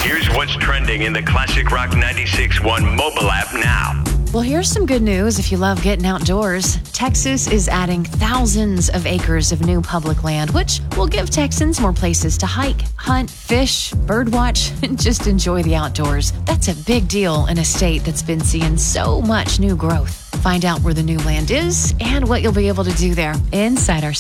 Here's what's trending in the Classic Rock 96.1 mobile app now. Well, here's some good news if you love getting outdoors. Texas is adding thousands of acres of new public land, which will give Texans more places to hike, hunt, fish, birdwatch, and just enjoy the outdoors. That's a big deal in a state that's been seeing so much new growth. Find out where the new land is and what you'll be able to do there inside our